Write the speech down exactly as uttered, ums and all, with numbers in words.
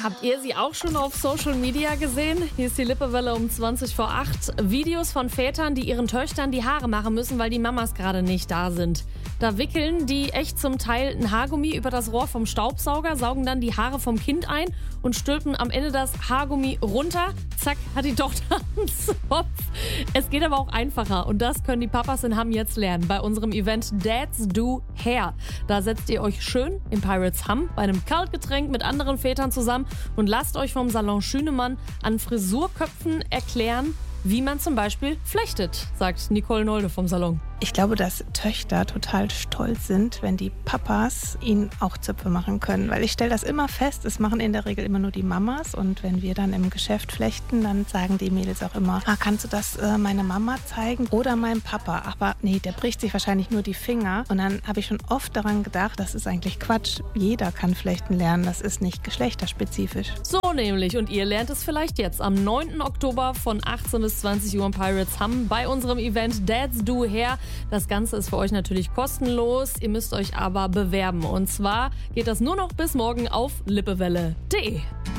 Habt ihr sie auch schon auf Social Media gesehen? Hier ist die Lippewelle um zwanzig vor acht. Videos von Vätern, die ihren Töchtern die Haare machen müssen, weil die Mamas gerade nicht da sind. Da wickeln die echt zum Teil ein Haargummi über das Rohr vom Staubsauger, saugen dann die Haare vom Kind ein und stülpen am Ende das Haargummi runter. Zack, hat die Tochter einen Zopf. Es geht aber auch einfacher und das können die Papas in Hamm jetzt lernen bei unserem Event Dads Do Hair. Da setzt ihr euch schön im Pirates Hamm bei einem Kaltgetränk mit anderen Vätern zusammen und lasst euch vom Salon Schünemann an Frisurköpfen erklären, wie man zum Beispiel flechtet, sagt Nicole Nolde vom Salon. Ich glaube, dass Töchter total stolz sind, wenn die Papas ihnen auch Zöpfe machen können. Weil ich stelle das immer fest, es machen in der Regel immer nur die Mamas. Und wenn wir dann im Geschäft flechten, dann sagen die Mädels auch immer, ah, kannst du das äh, meiner Mama zeigen oder meinem Papa? Aber nee, der bricht sich wahrscheinlich nur die Finger. Und dann habe ich schon oft daran gedacht, das ist eigentlich Quatsch. Jeder kann flechten lernen, das ist nicht geschlechterspezifisch. So nämlich, und ihr lernt es vielleicht jetzt am neunten Oktober von achtzehn bis zwanzig Uhr im Pirates Hamm bei unserem Event Dads Do Hair. Das Ganze ist für euch natürlich kostenlos, ihr müsst euch aber bewerben. Und zwar geht das nur noch bis morgen auf lippewelle punkt de.